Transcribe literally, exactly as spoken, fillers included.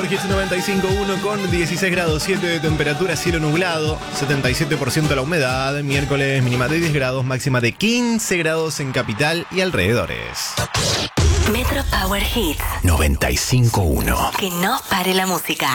Hits noventa y cinco punto uno con dieciséis grados siete de temperatura, cielo nublado, setenta y siete por ciento la humedad. Miércoles mínima de diez grados, máxima de quince grados en capital y alrededores. Metro Power Hits noventa y cinco punto uno. Que no pare la música.